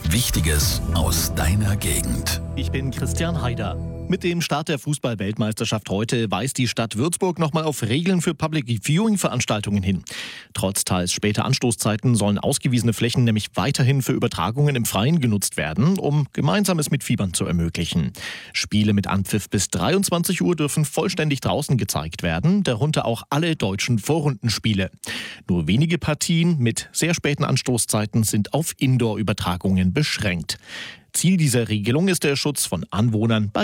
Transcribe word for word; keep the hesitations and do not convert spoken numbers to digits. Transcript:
Wichtiges aus deiner Gegend. Ich bin Christian Haider. Mit dem Start der Fußball-Weltmeisterschaft heute weist die Stadt Würzburg nochmal auf Regeln für Public-Viewing-Veranstaltungen hin. Trotz teils später Anstoßzeiten sollen ausgewiesene Flächen nämlich weiterhin für Übertragungen im Freien genutzt werden, um gemeinsames Mitfiebern zu ermöglichen. Spiele mit Anpfiff bis dreiundzwanzig Uhr dürfen vollständig draußen gezeigt werden, darunter auch alle deutschen Vorrundenspiele. Nur wenige Partien mit sehr späten Anstoßzeiten sind auf Indoor-Übertragungen beschränkt. Ziel dieser Regelung ist der Schutz von Anwohnern bei